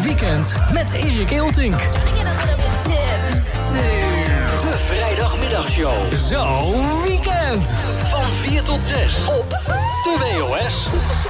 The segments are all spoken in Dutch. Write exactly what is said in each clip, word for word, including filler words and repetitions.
Weekend met Erik Eeltink. De vrijdagmiddagshow. Zo weekend. Van vier tot zes op de W O S.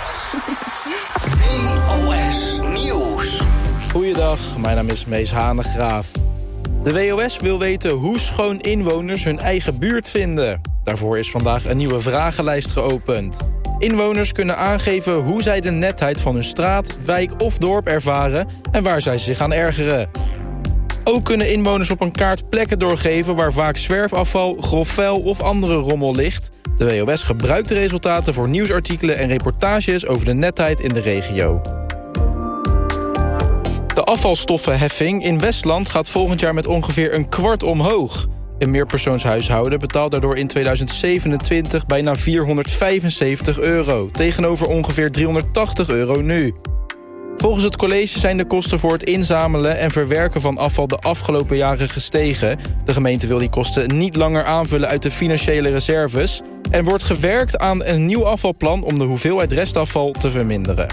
W O S Nieuws. Goeiedag, mijn naam is Mees Hanegraaf. De W O S wil weten hoe schoon inwoners hun eigen buurt vinden. Daarvoor is vandaag een nieuwe vragenlijst geopend. Inwoners kunnen aangeven hoe zij de netheid van hun straat, wijk of dorp ervaren en waar zij zich aan ergeren. Ook kunnen inwoners op een kaart plekken doorgeven waar vaak zwerfafval, grof vuil of andere rommel ligt. De W O S gebruikt de resultaten voor nieuwsartikelen en reportages over de netheid in de regio. De afvalstoffenheffing in Westland gaat volgend jaar met ongeveer een kwart omhoog. Een meerpersoonshuishouden betaalt daardoor in tweeduizend zevenentwintig bijna vierhonderdvijfenzeventig euro... tegenover ongeveer driehonderdtachtig euro nu. Volgens het college zijn de kosten voor het inzamelen en verwerken van afval de afgelopen jaren gestegen. De gemeente wil die kosten niet langer aanvullen uit de financiële reserves. En wordt gewerkt aan een nieuw afvalplan om de hoeveelheid restafval te verminderen.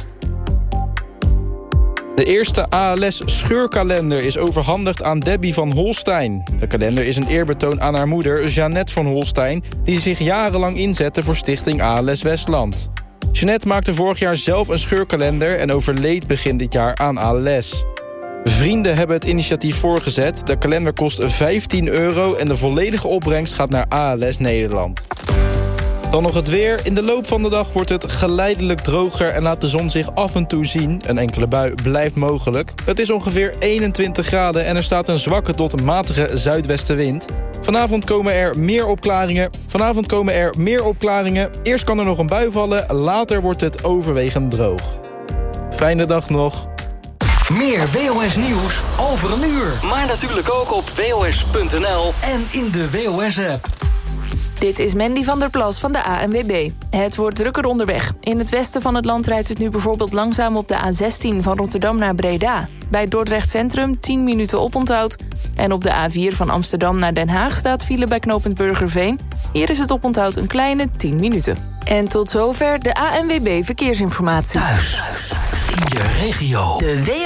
De eerste A L S-scheurkalender is overhandigd aan Debbie van Holstein. De kalender is een eerbetoon aan haar moeder, Jeannette van Holstein, die zich jarenlang inzette voor stichting A L S Westland. Jeannette maakte vorig jaar zelf een scheurkalender en overleed begin dit jaar aan A L S. Vrienden hebben het initiatief voorgezet. De kalender kost vijftien euro en de volledige opbrengst gaat naar A L S Nederland. Dan nog het weer. In de loop van de dag wordt het geleidelijk droger en laat de zon zich af en toe zien. Een enkele bui blijft mogelijk. Het is ongeveer eenentwintig graden en er staat een zwakke tot matige zuidwestenwind. Vanavond komen er meer opklaringen. Vanavond komen er meer opklaringen. Eerst kan er nog een bui vallen, later wordt het overwegend droog. Fijne dag nog. Meer W O S nieuws over een uur. Maar natuurlijk ook op W O S punt N L en in de W O S-app. Dit is Mandy van der Plas van de A N W B. Het wordt drukker onderweg. In het westen van het land rijdt het nu bijvoorbeeld langzaam op de A zestien van Rotterdam naar Breda. Bij Dordrecht Centrum tien minuten oponthoud. En op de A vier van Amsterdam naar Den Haag staat file bij knooppunt Burgerveen. Hier is het oponthoud een kleine tien minuten. En tot zover de A N W B Verkeersinformatie. Thuis, in je regio. De W